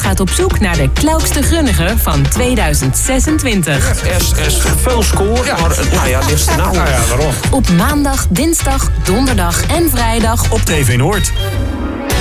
gaat op zoek naar de klaukste grunnige van 2026. Er is veel score, maar dit is de nou. Nou ja, waarom? Op maandag, dinsdag, donderdag en vrijdag Op TV Noord.